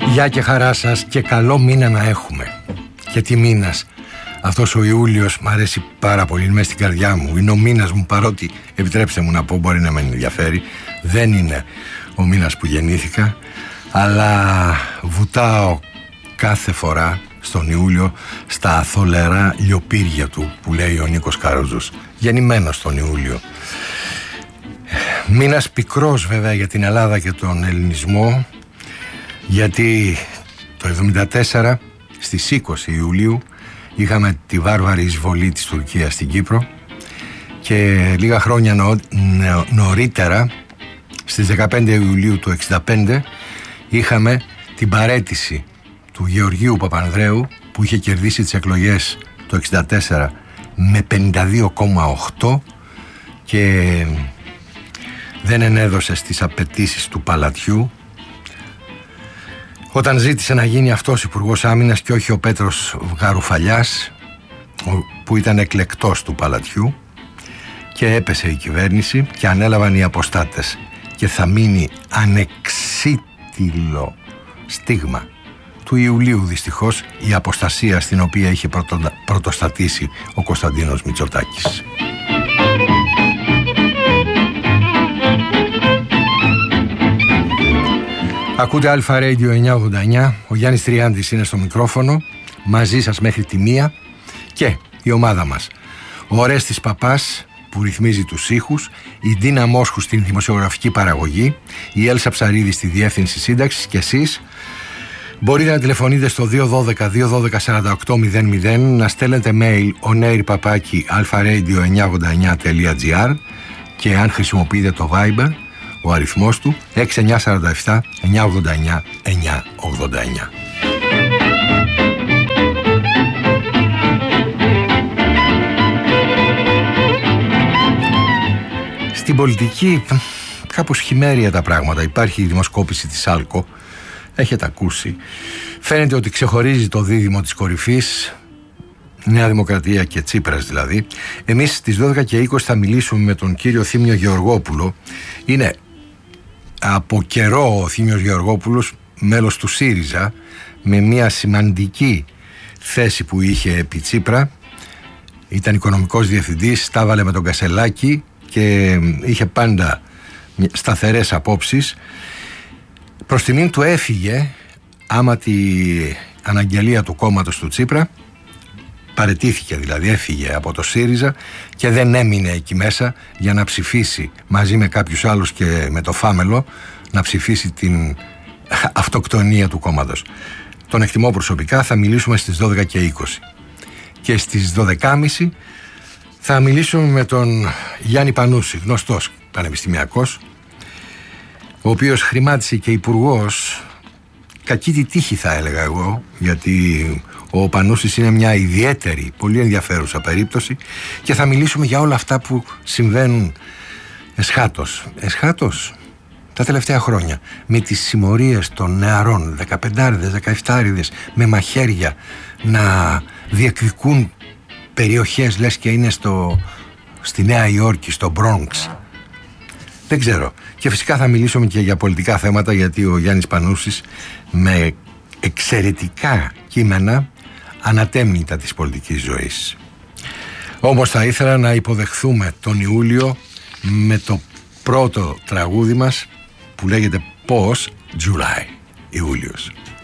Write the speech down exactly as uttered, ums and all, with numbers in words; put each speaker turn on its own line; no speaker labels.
Γεια και χαρά σας και καλό μήνα να έχουμε. Και τι μήνας. Αυτός ο Ιούλιος μ' αρέσει πάρα πολύ, είναι μέσα στην καρδιά μου. Είναι ο μήνας μου, παρότι, επιτρέψτε μου να πω, μπορεί να με ενδιαφέρει, δεν είναι ο μήνας που γεννήθηκα, αλλά βουτάω κάθε φορά στον Ιούλιο στα θολερά λιοπύρια του που λέει ο Νίκος Καρόζος, γεννημένος τον Ιούλιο. Μήνας πικρός βέβαια για την Ελλάδα και τον ελληνισμό, γιατί το εβδομήντα τέσσερα στις είκοσι Ιουλίου είχαμε τη βάρβαρη εισβολή της Τουρκίας στην Κύπρο και λίγα χρόνια νο, νο, νωρίτερα στις δεκαπέντε Ιουλίου του εξήντα πέντε είχαμε την παραίτηση του Γεωργίου Παπανδρέου που είχε κερδίσει τις εκλογές το εξήντα τέσσερα με πενήντα δύο κόμμα οκτώ και δεν ενέδωσε στις απαιτήσεις του παλατιού όταν ζήτησε να γίνει αυτός υπουργός άμυνας και όχι ο Πέτρος Γαρουφαλιάς που ήταν εκλεκτός του παλατιού, και έπεσε η κυβέρνηση και ανέλαβαν οι αποστάτες και θα μείνει ανεξίτηλο στίγμα του Ιουλίου δυστυχώς η αποστασία στην οποία είχε πρωτο, πρωτοστατήσει ο Κωνσταντίνος Μητσοτάκης. Ακούτε Αλφα Radio εννιακόσια ογδόντα εννιά, ο Γιάννης Τριάντης είναι στο μικρόφωνο, μαζί σας μέχρι τη μία, και η ομάδα μας. Ο Ορέστης Παπάς που ρυθμίζει τους ήχους, η Ντίνα Μόσχου στην δημοσιογραφική παραγωγή, η Έλσα Ψαρίδη στη διεύθυνση σύνταξης και εσείς. Μπορείτε να τηλεφωνείτε στο δύο ένα δύο δύο ένα δύο σαράντα οκτώ μηδέν μηδέν, να στέλνετε mail onair παπάκι αλφαραdio εννιακόσια ογδόντα εννιά τελεία τζι άρ και αν χρησιμοποιείτε το Viber, ο αριθμός του έξι εννιά τέσσερα επτά εννιακόσια ογδόντα εννιά εννιακόσια ογδόντα εννιά. Στην πολιτική κάπως χειμέρια τα πράγματα. Υπάρχει η δημοσκόπηση της Άλκο, έχετε ακούσει. Φαίνεται ότι ξεχωρίζει το δίδυμο της κορυφής, Νέα Δημοκρατία και Τσίπρας δηλαδή. Εμείς στις δώδεκα και είκοσι θα μιλήσουμε με τον κύριο Θήμιο Γεωργόπουλο. Είναι από καιρό ο Θήμιος Γεωργόπουλος μέλος του ΣΥΡΙΖΑ, με μια σημαντική θέση που είχε επί Τσίπρα. Ήταν οικονομικός διευθυντής, τα έβαλε με τον Κασελάκη και είχε πάντα σταθερές απόψεις. Προς τιμήν του έφυγε, άμα τη αναγγελία του κόμματος του Τσίπρα, παραιτήθηκε δηλαδή, έφυγε από το ΣΥΡΙΖΑ και δεν έμεινε εκεί μέσα για να ψηφίσει μαζί με κάποιους άλλους και με το Φάμελο, να ψηφίσει την αυτοκτονία του κόμματος. Τον εκτιμώ προσωπικά, θα μιλήσουμε στις δώδεκα και είκοσι. Και στις δώδεκα και μισή θα μιλήσουμε με τον Γιάννη Πανούση, γνωστός πανεπιστημιακός, ο οποίος χρημάτισε και υπουργός. Κακή τη τύχη θα έλεγα εγώ, γιατί ο Πανούσης είναι μια ιδιαίτερη, πολύ ενδιαφέρουσα περίπτωση, και θα μιλήσουμε για όλα αυτά που συμβαίνουν εσχάτως. Εσχάτως τα τελευταία χρόνια, με τις συμμορίες των νεαρών, δεκαπεντάριδες, δεκαεφτάριδες, με μαχαίρια να διεκδικούν περιοχές λες και είναι στο, στη Νέα Υόρκη, στο Μπρόνξ. Δεν ξέρω. Και φυσικά θα μιλήσουμε και για πολιτικά θέματα, γιατί ο Γιάννης Πανούσης με εξαιρετικά κείμενα ανατέμνει τα της πολιτικής ζωής. Όμως θα ήθελα να υποδεχθούμε τον Ιούλιο με το πρώτο τραγούδι μας που λέγεται πώς July, Ιούλιος.